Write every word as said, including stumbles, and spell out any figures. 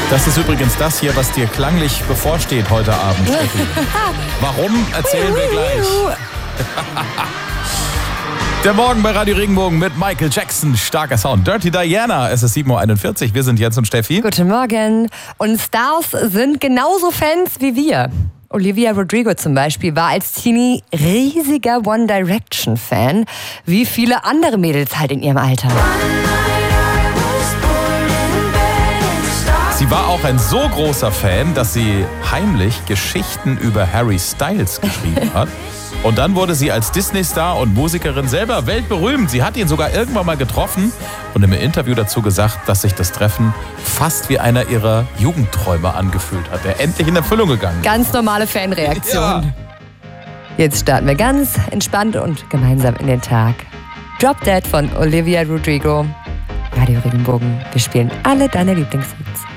Das ist übrigens das hier, was dir klanglich bevorsteht heute Abend, Steffi. Warum, erzählen wir gleich. Der Morgen bei Radio Regenbogen mit Michael Jackson. Starker Sound. Dirty Diana. Es ist sieben Uhr einundvierzig. Wir sind Jens und Steffi. Guten Morgen. Und Stars sind genauso Fans wie wir. Olivia Rodrigo zum Beispiel war als Teenie riesiger One Direction-Fan, wie viele andere Mädels halt in ihrem Alter. Sie war auch ein so großer Fan, dass sie heimlich Geschichten über Harry Styles geschrieben hat. Und dann wurde sie als Disney-Star und Musikerin selber weltberühmt. Sie hat ihn sogar irgendwann mal getroffen und im Interview dazu gesagt, dass sich das Treffen fast wie einer ihrer Jugendträume angefühlt hat, der endlich in Erfüllung gegangen ist. Ganz normale Fanreaktion. Ja. Jetzt starten wir ganz entspannt und gemeinsam in den Tag. Drop Dead von Olivia Rodrigo. Radio Regenbogen. Wir spielen alle deine Lieblingshits.